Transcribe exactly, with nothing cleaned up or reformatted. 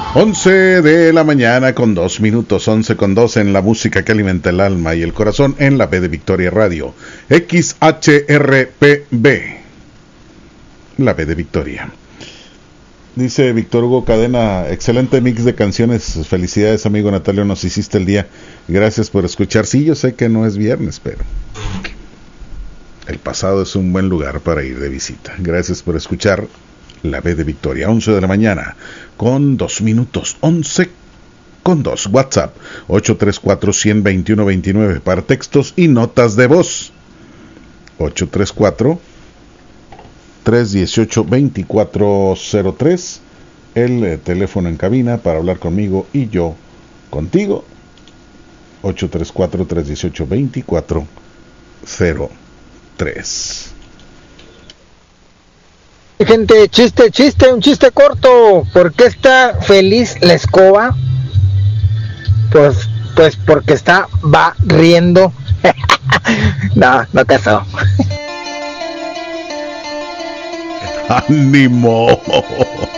once de la mañana con dos minutos, once con dos en la música que alimenta el alma y el corazón en la B de Victoria Radio, X H R P B, la B de Victoria. Dice Víctor Hugo Cadena, excelente mix de canciones, felicidades amigo Natalio, nos hiciste el día, gracias por escuchar. Sí, yo sé que no es viernes, pero el pasado es un buen lugar para ir de visita. Gracias por escuchar la B de Victoria, once de la mañana con dos minutos, once con dos. WhatsApp ocho tres cuatro, uno cero dos uno dos nueve para textos y notas de voz. ocho tres cuatro, tres uno ocho, dos cuatro cero tres, el eh, teléfono en cabina para hablar conmigo y yo contigo. ocho tres cuatro, tres uno ocho, dos cuatro cero tres. Gente, chiste, chiste, un chiste corto. ¿Por qué está feliz la escoba? Pues, pues porque está va riendo. No, no casó. ¡Ánimo!